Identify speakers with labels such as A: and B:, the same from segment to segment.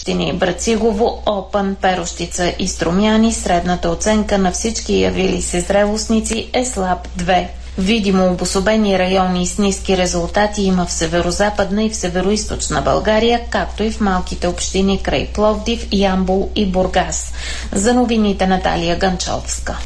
A: общини Брацигово, Опан, Перущица и Струмяни средната оценка на всички явили се зрелостници е слаб 2. Видимо обособени райони с ниски резултати има в северозападна и в североизточна България, както и в малките общини край Пловдив, Ямбол и Бургас. За новините Наталия Ганчовска.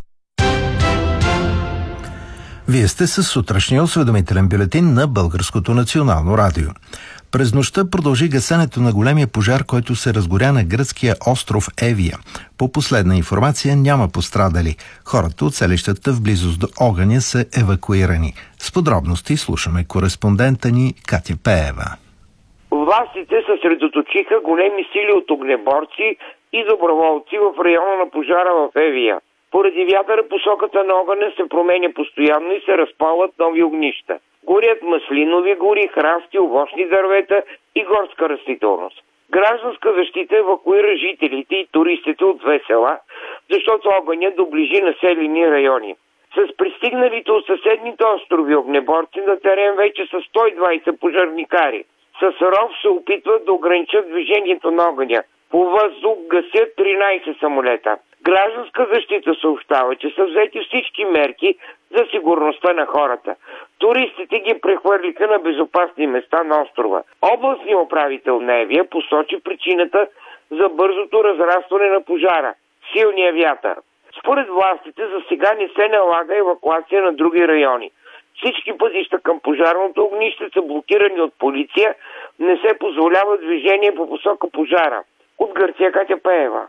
B: Вие сте със сутрешния осведомителен бюлетин на Българското национално радио. През нощта продължи гасенето на големия пожар, който се разгоря на гръцкия остров Евия. По последна информация няма пострадали. Хората от селищата в близост до огъня са евакуирани. С подробности слушаме кореспондента ни Катя Пеева.
C: Властите съсредоточиха големи сили от огнеборци и доброволци в района на пожара в Евия. Поради вятъра посоката на огъня се променя постоянно и се разпалват нови огнища. Горят маслинови гори, храсти, овощни дървета и горска растителност. Гражданска защита евакуира жителите и туристите от две села, защото огъня доближи населени райони. С пристигналите от съседните острови огнеборци на терен вече са 120 пожарникари. С ров се опитват да ограничат движението на огъня. По въздух гасят 13 самолета. Гражданска защита съобщава, че са взети всички мерки за сигурността на хората. Туристите ги прехвърлиха на безопасни места на острова. Областният управител на Евия посочи причината за бързото разрастване на пожара – силния вятър. Според властите за сега не се налага евакуация на други райони. Всички пътища към пожарното огнище са блокирани от полиция, не се позволява движение по посока пожара. От Гърция Катя Пеева.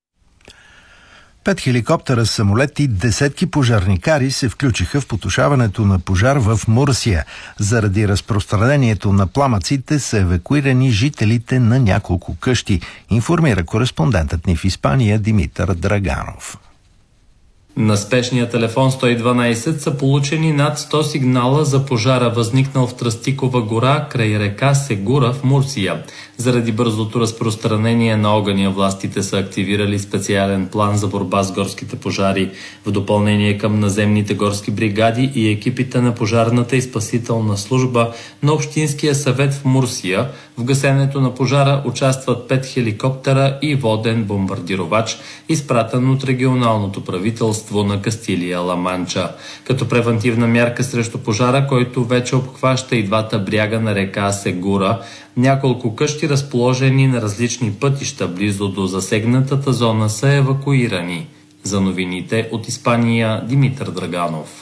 B: 5 хеликоптера, самолети и десетки пожарникари се включиха в потушаването на пожар в Мурсия. Заради разпространението на пламъците са евакуирани жителите на няколко къщи, информира кореспондентът ни в Испания Димитър Драганов.
D: На спешния телефон 112 са получени над 100 сигнала за пожара, възникнал в Тръстикова гора край река Сегура в Мурсия. Заради бързото разпространение на огъня, властите са активирали специален план за борба с горските пожари. В допълнение към наземните горски бригади и екипите на пожарната и спасителна служба на Общинския съвет в Мурсия, в гасенето на пожара участват 5 хеликоптера и воден бомбардировач, изпратен от регионалното правителство на Кастилия-Ла Манча. Като превантивна мярка срещу пожара, който вече обхваща и двата бряга на река Сегура, няколко къщи, разположени на различни пътища близо до засегнатата зона, са евакуирани. За новините от Испания Димитър Драганов.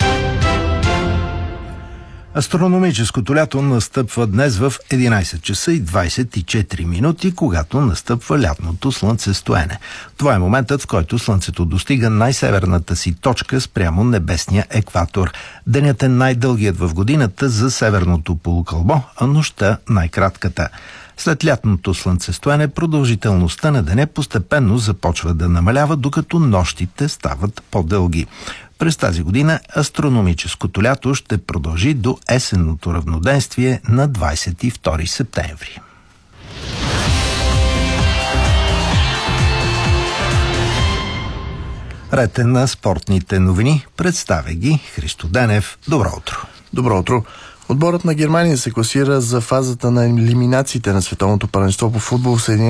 B: Астрономическото лято настъпва днес в 11 часа и 24 минути, когато настъпва лятното слънцестоене. Това е моментът, в който слънцето достига най-северната си точка спрямо небесния екватор. Денят е най-дългият в годината за северното полукълбо, а нощта най-кратката. След лятното слънцестоене продължителността на деня постепенно започва да намалява, докато нощите стават по-дълги. През тази година астрономическото лято ще продължи до есенното равноденствие на 22 септември. Ред е на спортните новини. Представя ги Христо Денев. Добро утро.
E: Добро утро. Отборът на Германия се класира за фазата на елиминациите на световното първенство по футбол в